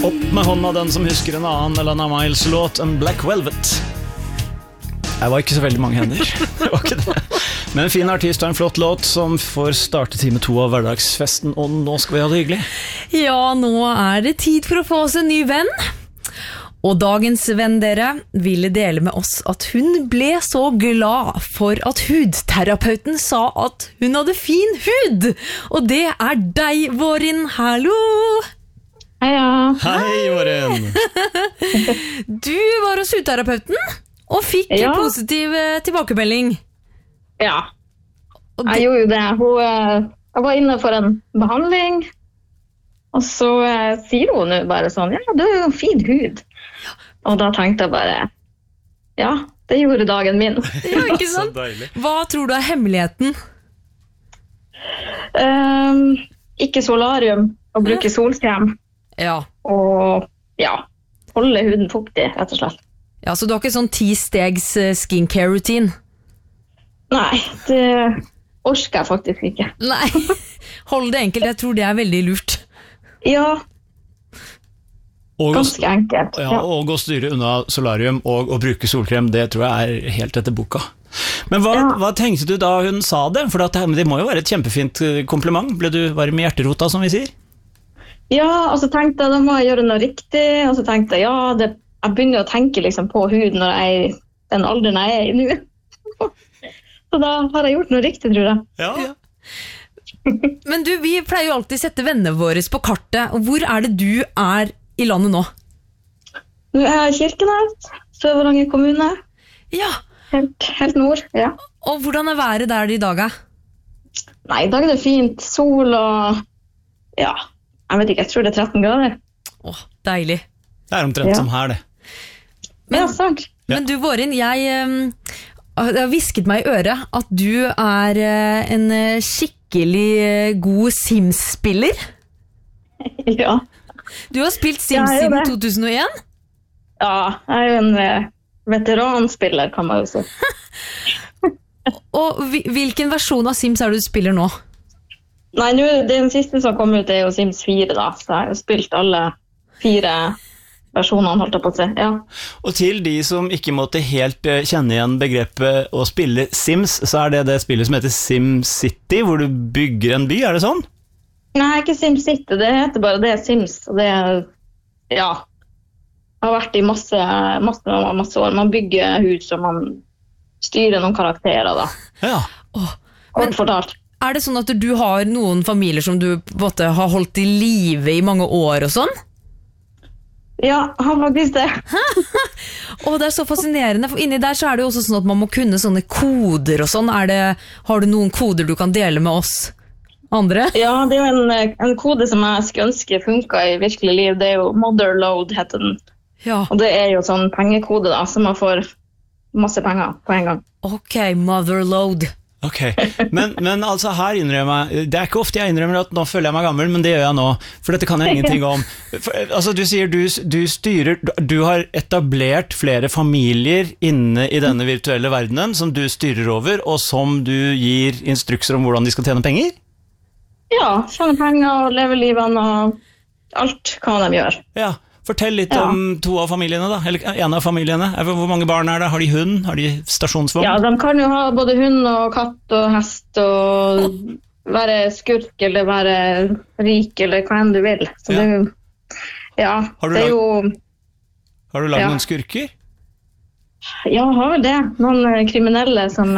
Opp med hånda den som husker en annen Alana Miles-låt enn Black Velvet. Jeg var ikke så veldig mange hender. Det var ikke det. Men en fin artist og en flott låt som får starte time 2 av hverdagsfesten. Og nå skal vi ha det hyggelig. Ja, nå er det tid for å få oss en ny venn. Og dagens venn dere ville dele med oss at hun ble så glad for at hudterapeuten sa at hun hadde fin hud. Og det er deg, Vårin. Hallo! Heia. Hei, Vårin. Du var hos hudterapeuten og fikk positiv tilbakemelding. Ja, jeg gjorde jo det. Jeg var inne for en behandling, og så sier hun jo bare sånn, ja, du har jo fin hud. Og da tenkte jeg bare, ja, det gjorde dagen min. Ja, ikke sant? Hva tror du er hemmeligheten? Ikke solarium, og bruke solkrem. Ja. Og ja, holde huden fuktig, rett og slett. Ja, så du har ikke sånn 10-stegs skincare-routine? Nei, det orsker jeg faktisk ikke. Nei, hold det enkelt, jeg tror det er veldig lurt. Ja, og ganske enkelt. Ja, og å styre unna solarium og å bruke solkrem, det tror jeg er helt etter boka. Men hva tenkte du da hun sa det? For det må jo være et kjempefint kompliment. Ble du varm i hjerterota, som vi sier? Ja, og så tenkte jeg, da må jeg gjøre noe riktig. Og så tenkte jeg, jeg begynner å tenke liksom på hud når den alderen jeg er i nå. Så da har jeg gjort noe riktig, tror jeg. Ja. Men du, vi pleier jo alltid å sette vennene våre på kartet. Og hvor er det du er i landet nå? Nå er jeg i Kirkenes, Sør-Varanger kommune. Ja. Helt nord, ja. Og hvordan er været der i dag? Nei, i dag er det fint. Sol og, ja, jeg vet ikke, jeg tror det er 13 grader. Åh, deilig. Det er omtrent som her, det. Men, sant. Men du, Vårin, jeg har visket meg i øret at du er en skikkelig god Sims-spiller. Ja. Du har spilt Sims siden 2001? Ja, jeg er jo en veteranspiller, kan man jo si. Og hvilken versjon av Sims er det du spiller nå? Nei, den siste som kom ut er jo Sims 4 da, så jeg har jo spilt alle 4 versjonene, holdt jeg på å si. Ja. Og til de som ikke måtte helt kjenne igjen begrepet å spille Sims, så er det spillet som heter SimCity, hvor du bygger en by, er det sånn? Nei, ikke SimCity, det heter bare det Sims, og det har vært i masse år. Man bygger hus, og man styrer noen karakterer da. Ja. Kort fortalt. Er det sånn at du har noen familier som du på en måte har holdt i live i mange år og sånn? Ja, han faktisk det. Det er så fascinerende, for inni der så er det jo også sånn at man må kunne sånne koder og sånn. Har du noen koder du kan dele med oss andre? Ja, det er jo en kode som jeg skulle ønske funket i virkelig liv. Det er jo Motherload, heter den. Ja. Og det er jo sånn pengekode da, så man får masse penger på en gang. Ok, Motherload. Ok, men altså her innrømmer jeg, det er ikke ofte jeg innrømmer at nå føler jeg meg gammel, men det gjør jeg nå, for dette kan jeg ingenting om. Altså du sier du har etablert flere familier inne i denne virtuelle verdenen som du styrer over, og som du gir instrukser om hvordan de skal tjene penger? Ja, tjene penger og leve livene og alt kan de gjøre. Ja. Fortell litt om 2 av familiene da, eller en av familiene. Hvor mange barn er det? Har de hund? Har de stasjonsvogn? Ja, de kan jo ha både hund og katt og hest og være skurk eller være rik eller hva enn du vil. Så det, det er jo... Har du laget noen skurker? Ja, har vel det. Noen kriminelle som...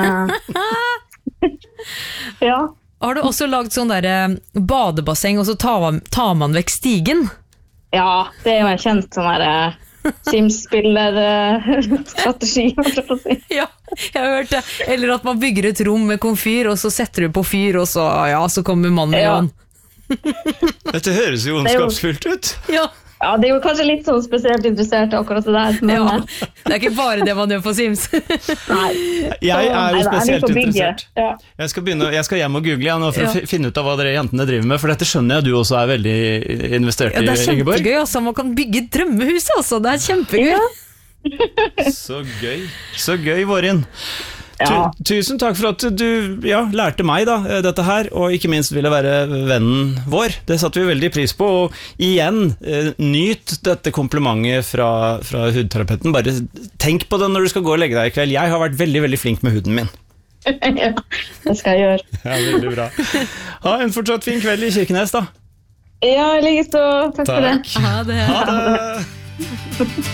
Ja. Har du også laget sånn der badebasseng, og så tar man vekk stigen? Ja, det er jo en kjent sånn der Sims-spiller-strategi. Ja, jeg har hørt det. Eller at man bygger et rom med komfyr, og så setter du på fyr, og så kommer mannen igjen. Dette høres jo ondskapsfullt ut. Ja. Ja, det er jo kanskje litt sånn spesielt interessert akkurat det der. Men... det er ikke bare det man gjør på Sims. Nei. Jeg er jo spesielt interessert. Ja. Jeg skal hjem og google nå for å finne ut av hva dere jentene driver med, for dette skjønner jeg du også er veldig investert i, Ingeborg. Det er kjempegøy, altså. Man kan bygge drømmehus, altså. Det er kjempegøy. Så gøy, Vårin. Ja. Tusen takk for at du lærte meg dette her, og ikke minst ville være vennen vår. Det satte vi veldig pris på, og igjen, nyt dette komplimentet fra hudterapeuten. Bare tenk på det når du skal gå og legge deg i kveld. Jeg har vært veldig, veldig flink med huden min. Ja, det skal jeg gjøre. Ja, veldig bra. Ha en fortsatt fin kveld i Kirkenes da. Ja, likeså. Takk for det. Ha det. Ha det.